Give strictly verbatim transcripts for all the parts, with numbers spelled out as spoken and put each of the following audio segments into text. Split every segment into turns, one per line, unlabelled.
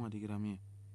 digrami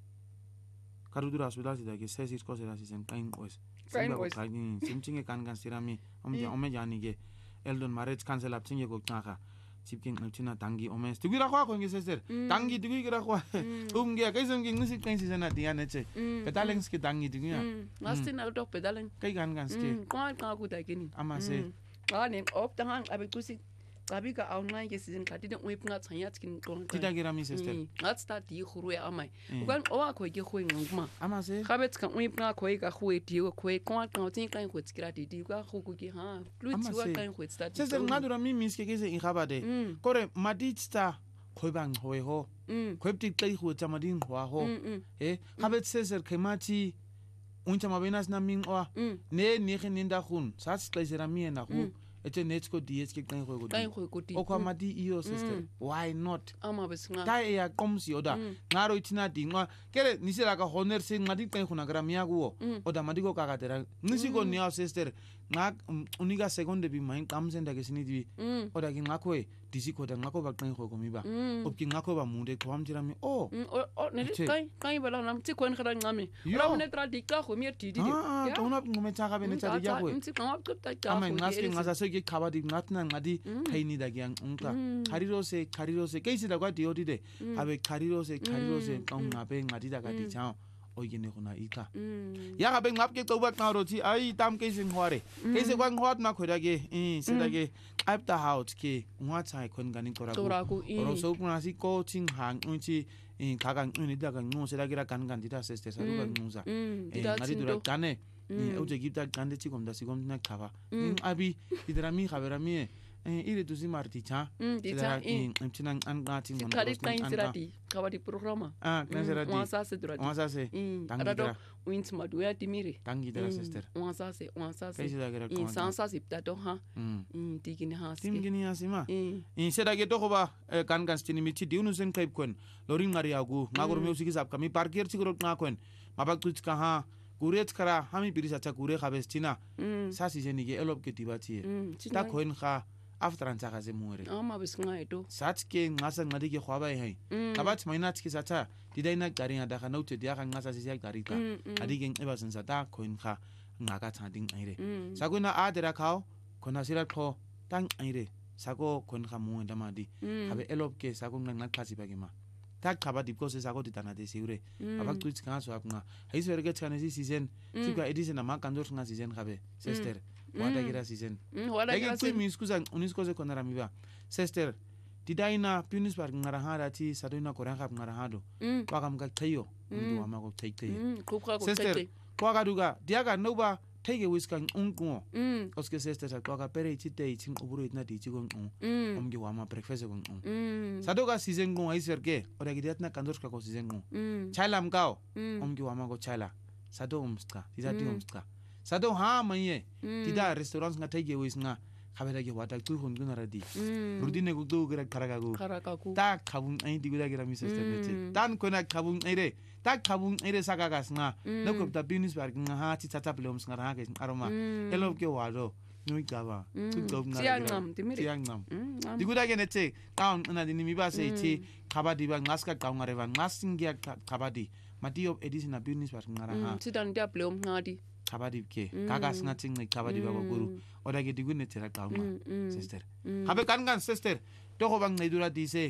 karudura hospital sida ke sesis cosas sen kain pues
Kain
simba ko
pues.
kain simchinge kan kan sirami omja ome jani ge eldon marriage cancel up chinge ko tnaka 집긴 얼추나 당기 오면서 두기라고 하고 이게 세ser 당기 두기라고 umge kai som ging musik kain sisana dia neche pedaleng ski dangi dugia
Last in out of pedaling.
kai gan gan ski
Kwan ka ku da gini.
ama se
Ah ne op da hang abi kusi. Abi ka online ke season ka didn't wip nga tsanya tskin kon.
tida girami sister
Ngat sta di khuru ya amai. Kwan owa ko ge khoi nguma.
ama se
Khabet kan wip nga khoi ka khoi di ko khoi kwan kan tin kan ko tskira di di ka khu ku ge ha. Plus
Ama
wa
se.
kan ko sta di.
sister ngadura mi miske ke se in khabade kore maditsta khoibang hoi ho khoibti kai khu chamadin hwa ho eh khabet sister khemati uncha mabenas na ming wa ne ni khininda khun sats tlaisera mi na khu ete netsko ds ke kan khoi go
Kan khoi ku di.
okwa madi iyo sister why not
Ama besnga.
ta ya komsi oda ngaro itina dingwa kere nisira ka honor se ngadi kan khuna gra miya go oda madi go ka ka tera nisigo niya sister ngak uniga seconde bi main kam senda ke sini di oda ki ngakwe disi ko da ngako ba kan kho ko mi ba opki ngako ba munde ko am tira mi oh
O ne kai kai bala nam ti kon khara ngame.
Yo.
Ra ne tra di ka khu mi ti di.
ah to na ngume cha ka be ne cha di ya ko
Mti kan op ta ka.
ama ngaske ngasa se ki khabadi ngatna ngadi khaini da gyang unka khariro se khariro se keisi da kwa diodi de abe khariro se khariro se kang ngabe ngadi da ka di cha oigene khuna ika ya ga be ngap ke to ba ka ro chi ai tam ke sing hware ke se kwa ngwat na khoda ge i se da ge up the house ke ngwa chai khon ganin tora ko
Toraku i.
ro so puna si ko ching hang unchi i ka ga ni da ga ngo se da ge ra kan kan di da se se sa ru ga nguza
Mm.
eh
Dida
ngari dura
tindo.
kane eh uje gipta kande chi komda si komna khaba abi idra mi khabera mi eh ire tu si marti cha
Mm, di cha, eh.
imchina an ga ting mon
Kari kain sirati. Kawadi programa.
ah kan sera di
Wansa se durati.
wasa se tangi
Adado
dra
wins maduya timire.
tangi dra sister
Wansa se wansa se.
kaisi da ge ra
In
ko
sansa sipta do ha.
mm
In digini ha.
tim gini asima
Mm.
in sera ge to khoba kan kan stini mi chi diunu sen kaip kon loring ngari agu ngagor music sap kami parkir chi gro ngakon mabak tuch ka ha kuret kara hami piri sacha kure khabes china sa si jeni ge elop ke tiba chi ta khoin kha after an tsaka ze muere
Ama besnga edo.
sats ke ngasa ngadi ke khwaba hai kabat mainat ki sacha didaina gari ada kha nauche dia kha ngasa si yak dari ka adi gen eba sen sata khoin kha ngaga chanding aire saguna adera khao khona sira kho tang aire sago khon kha mu enda madi habe elop ke sago ngna khasi bagi ma tak khaba dipko se sago ditana de siure abak tuch ka so apnga hais verge chane si season tikwa edison ama kanjor nga season khabe sister wada gira season
Wala
Ege
gira
kui
sen.
mi skuza unisko ze konara miba. Sister, didaina punis bar ngara hara ti sadoina koran khap ngara hado. Kwa kam ka tayo, ndu ama ko tay tay.
Kupka ko
Sister,
tete.
kwa ga duga, diaga noba take wiskan unko.
Mm.
Oske sister sa kwa ga pere chi tay ching uburu itna ti chi gon un.
Mm.
Omgi wama breakfast gon un.
Mm.
Sadoga season gon ai serke, ora gidatna kandos ka ko season gon.
Mm.
Chailam kao,
Mm.
omgi wama ko chaila. Sado umstka, tizati umstka. Sado ha manye, tida restaurants nga take wis nga khabera ge wata tu hun gunara di.
Mm.
Rudine gu du gira karagagu.
Karakaku.
Ta khabun ai di guda gira mi sister nete. Tan kona khabun ai re. Ta khabun ai re saka gas nga. Nako ta business bar nga ha chi tata plems nga ha ge aroma. Elo ke wado. Nui gaba. Tu gob nga.
Siang nam, timire.
Siang nam.
Mm.
Di guda ge nete. Kaun na di mi ba se chi khabadi ba ngaska kaun ngare ba ngasing ge khabadi. Mati of edison na business bar nga ha.
Sidan dia blom ngadi.
Kabadi ke kagas ngating ngai kabadi baba guru oda ge digu ne tera kauma sister habe kan kan sister to ko bang ngai dura di se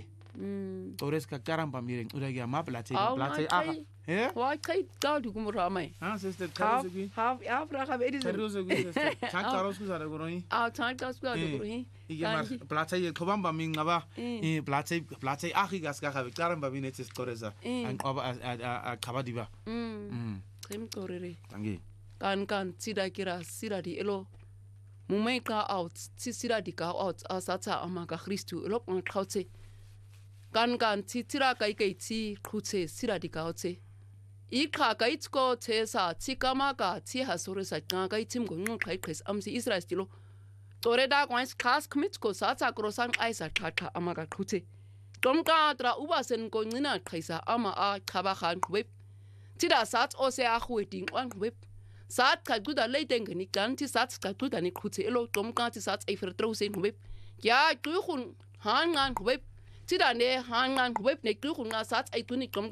tores ka karam pa mireng oda ge ma plache plache ah he
Why kai ka du kumura mai.
ha sister
Have
karo se
have afra have edison.
karo se sister chak karo su sara goroi
Ah, tan ka sku ado hi.
ige mar plache ye khobam ba ming ngaba e plache plache akhi gas ka khabe karam ba mine tes koreza an oba kabadi ba
Mm. Khem korere.
tangi
Kan kan sida kira sida di elo. Mumai ka out, si sida di ka out asata amaka Christu elo pang khauche. Kan kan ti tira kai kai ti khutse sida di ka outse. I kha kai tsko che sa ti kama ka ti hasore sa ka kai tim go ngon kai kres amsi Israel stilo. Tore da kwans khas khmit ko sa sa krosan aisa kha kha amaka khutse. Tom ka tra ubasen ko ngina khaisa ama a khaba khan web. Tida sat o se a khweting on web. Saat ka guda leiden gani ganti saat ka guda ni khutse elo tom ganti saat e fer trose no web ya ku khun han ngan web tida ne han ngan web ne ku khun nga saat e tu ni tom